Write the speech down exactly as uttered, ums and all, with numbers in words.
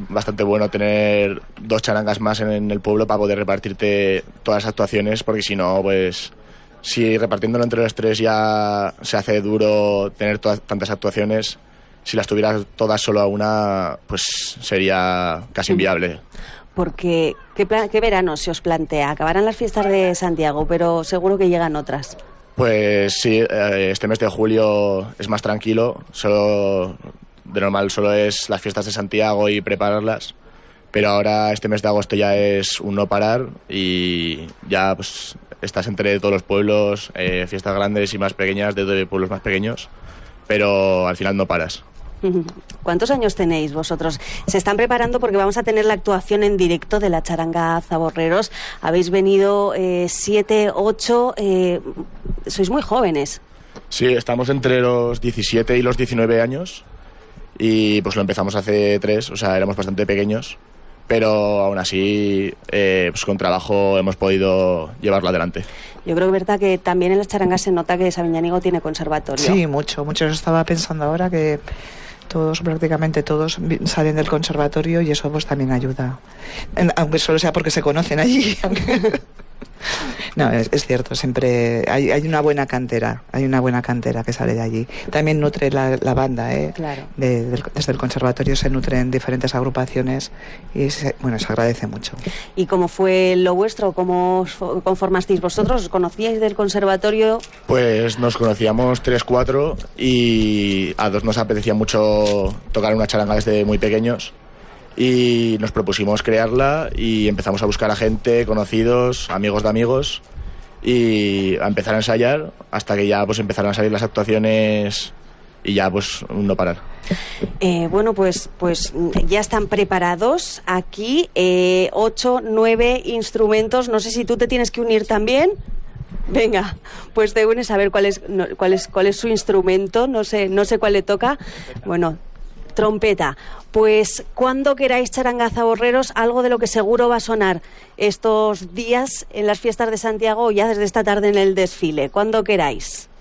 bastante bueno tener dos charangas más en, en el pueblo para poder repartirte todas las actuaciones, porque si no, pues si repartiéndolo entre los tres ya se hace duro tener todas, tantas actuaciones, si las tuvieras todas solo a una, pues sería casi inviable. Porque, ¿qué, plan, ¿qué verano se os plantea? Acabarán las fiestas de Santiago, pero seguro que llegan otras. Pues sí, este mes de julio es más tranquilo, solo, de normal solo es las fiestas de Santiago y prepararlas, pero ahora este mes de agosto ya es un no parar y ya pues estás entre todos los pueblos, eh, fiestas grandes y más pequeñas, de pueblos más pequeños, pero al final no paras. ¿Cuántos años tenéis vosotros? Se están preparando porque vamos a tener la actuación en directo de la charanga Zaborreros. Habéis venido eh, siete, ocho, eh, sois muy jóvenes. Sí, estamos entre los diecisiete y los diecinueve años y pues lo empezamos hace tres, o sea, éramos bastante pequeños, pero aún así eh, pues con trabajo hemos podido llevarlo adelante. Yo creo, Berta, que también en las charangas se nota que Sabiñánigo tiene conservatorio. Sí, mucho, mucho. Yo estaba pensando ahora que todos, prácticamente todos, salen del conservatorio y eso pues también ayuda. Aunque solo sea porque se conocen allí. No, es, es cierto, siempre hay, hay una buena cantera, hay una buena cantera que sale de allí. También nutre la, la banda, ¿eh? Claro. De, del, desde el conservatorio se nutren diferentes agrupaciones y se, bueno, se agradece mucho. ¿Y cómo fue lo vuestro? ¿Cómo os conformasteis vosotros? ¿Os conocíais del conservatorio? Pues nos conocíamos tres, cuatro y a dos nos apetecía mucho tocar una charanga desde muy pequeños. Y nos propusimos crearla y empezamos a buscar a gente, conocidos, amigos de amigos y a empezar a ensayar hasta que ya pues empezaron a salir las actuaciones y ya pues no parar. Eh, bueno, pues, pues ya están preparados aquí eh, ocho, nueve instrumentos. No sé si tú te tienes que unir también. Venga, pues te unes a ver cuál es, no, cuál es, cuál es su instrumento. No sé, no sé cuál le toca. Bueno, trompeta. Pues cuando queráis, charanga Zaborreros, algo de lo que seguro va a sonar estos días en las fiestas de Santiago o ya desde esta tarde en el desfile. Cuando queráis.